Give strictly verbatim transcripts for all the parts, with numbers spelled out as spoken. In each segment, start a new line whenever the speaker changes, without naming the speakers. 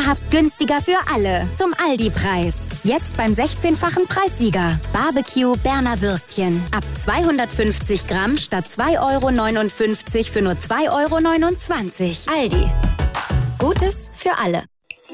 Dauerhaft günstiger für alle. Zum Aldi-Preis. Jetzt beim sechzehnfachen Preissieger. Barbecue Berner Würstchen. Ab zweihundertfünfzig Gramm statt zwei Euro neunundfünfzig für nur zwei Euro neunundzwanzig. Aldi. Gutes für alle.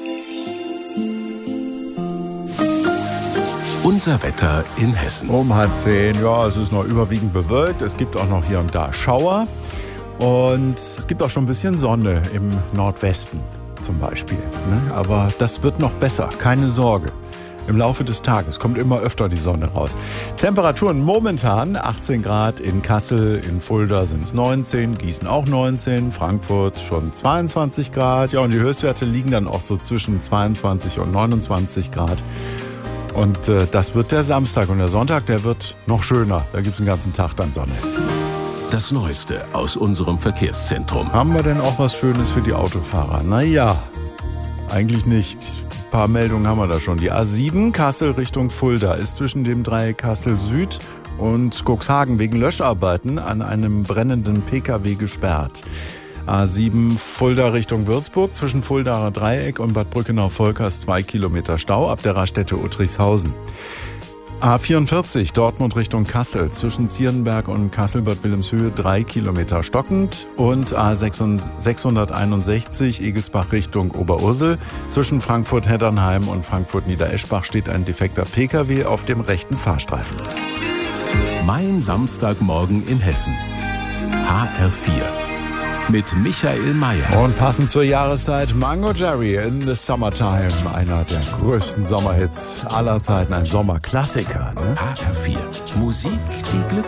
Unser Wetter in Hessen.
Um halb zehn, ja, es ist noch überwiegend bewölkt. Es gibt auch noch hier und da Schauer. Und es gibt auch schon ein bisschen Sonne im Nordwesten zum Beispiel. Ne? Aber das wird noch besser, keine Sorge. Im Laufe des Tages kommt immer öfter die Sonne raus. Temperaturen momentan achtzehn Grad in Kassel, in Fulda sind es neunzehn, Gießen auch neunzehn, Frankfurt schon zweiundzwanzig Grad. Ja, und die Höchstwerte liegen dann auch so zwischen zweiundzwanzig und neunundzwanzig Grad. Und äh, das wird der Samstag. Und der Sonntag, der wird noch schöner. Da gibt es den ganzen Tag dann Sonne.
Das Neueste aus unserem Verkehrszentrum.
Haben wir denn auch was Schönes für die Autofahrer? Naja, eigentlich nicht. Ein paar Meldungen haben wir da schon. Die A sieben Kassel Richtung Fulda ist zwischen dem Dreieck Kassel Süd und Cuxhagen wegen Löscharbeiten an einem brennenden Pkw gesperrt. A sieben Fulda Richtung Würzburg zwischen Fuldaer Dreieck und Bad Brückenau-Volkers zwei Kilometer Stau ab der Raststätte Uttrichshausen. A vierundvierzig Dortmund Richtung Kassel zwischen Zierenberg und Kassel-Bad Wilhelmshöhe drei Kilometer stockend und A sechshunderteinundsechzig Egelsbach Richtung Oberursel zwischen Frankfurt-Heddernheim und Frankfurt-Niedereschbach steht ein defekter Pkw auf dem rechten Fahrstreifen.
Mein Samstagmorgen in Hessen. H R vier. Mit Michael Mayer.
Und passend zur Jahreszeit Mango Jerry in the Summertime. Einer der größten Sommerhits aller Zeiten. Ein Sommerklassiker. Ne?
H R vier. Musik, die Glück